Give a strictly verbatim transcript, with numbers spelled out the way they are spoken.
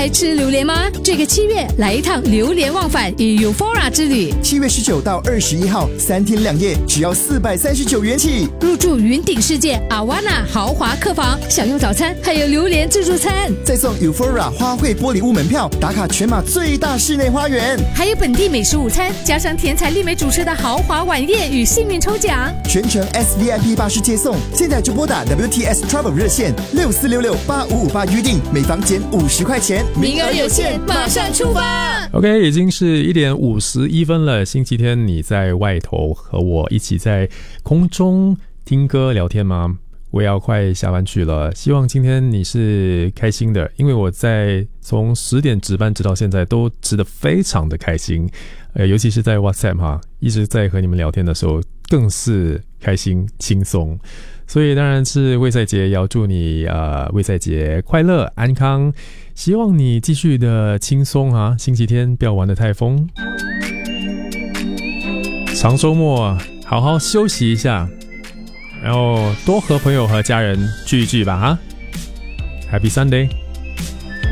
爱吃榴莲吗？这个七月来一趟榴莲忘返与 Euphoria 之旅。 七月十九到二十一号，三天两夜，只要四百三十九元起。 入住云顶世界阿瓦纳豪华客房，享用早餐，还有榴莲自助餐， 再送 Euphoria 花卉玻璃屋门票，打卡全马最大室内花园， 还有本地美食午餐，加上甜彩丽美主持的豪华晚宴与幸运抽奖， 全程 S V I P 巴士接送。现在就拨打 W T S Travel 热线六四六六八五五八预定，每房减五十块钱， 名额有限，马上出发。 OK， 已经是一点五十一分了。星期天你在外头和我一起在空中听歌聊天吗？我也要快下班去了，希望今天你是开心的，因为我在从十点值班直到现在都值得非常的开心，呃，尤其是在 WhatsApp 哈，一直在和你们聊天的时候更是开心轻松。所以当然是卫赛节，要祝你呃卫赛节快乐安康，希望你继续的轻松啊，星期天不要玩得太疯，长周末好好休息一下，然后多和朋友和家人聚一聚吧哈 ，Happy Sunday。